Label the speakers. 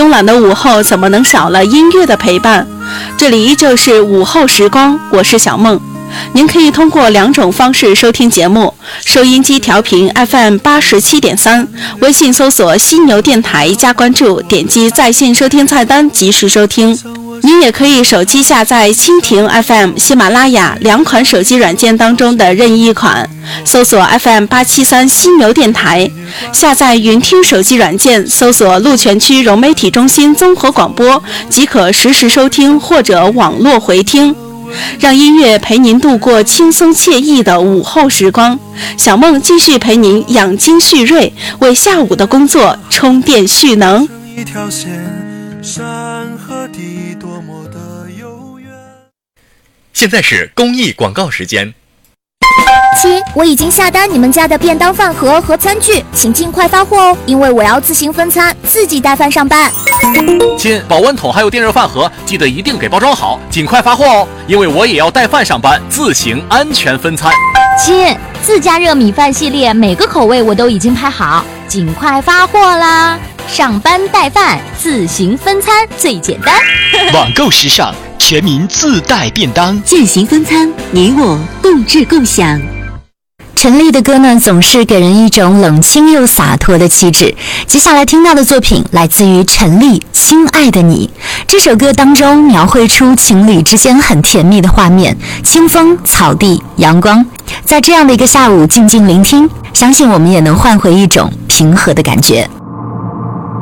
Speaker 1: 慵懒的午后怎么能少了音乐的陪伴？这里依旧是午后时光，我是小梦。您可以通过2种方式收听节目：收音机调频 FM87.3，微信搜索犀牛电台加关注，点击在线收听菜单及时收听。您也可以手机下载蜻蜓 FM、喜马拉雅2款手机软件当中的任意一款，搜索 FM873犀牛电台，下载云听手机软件，搜索鹿泉区融媒体中心综合广播，即可实时收听或者网络回听。让音乐陪您度过轻松惬意的午后时光，小梦继续陪您养精蓄锐，为下午的工作充电蓄能。
Speaker 2: 一条线，山和地多么的悠远。
Speaker 3: 现在是公益广告时间。
Speaker 4: 亲，我已经下单你们家的便当饭盒和餐具，请尽快发货哦，因为我要自行分餐，自己带饭上班。
Speaker 5: 亲，保温桶还有电热饭盒，记得一定给包装好，尽快发货哦，因为我也要带饭上班，自行安全分餐。
Speaker 6: 亲，自家热米饭系列每个口味我都已经拍好，尽快发货啦！上班带饭，自行分餐最简单。
Speaker 7: 网购时尚，全民自带便当，
Speaker 8: 自行分餐，你我共治共享。
Speaker 9: 陈粒的歌呢，总是给人一种冷清又洒脱的气质。接下来听到的作品来自于陈粒《亲爱的你》。这首歌当中描绘出情侣之间很甜蜜的画面，清风、草地、阳光。在这样的一个下午静静聆听，相信我们也能换回一种平和的感觉。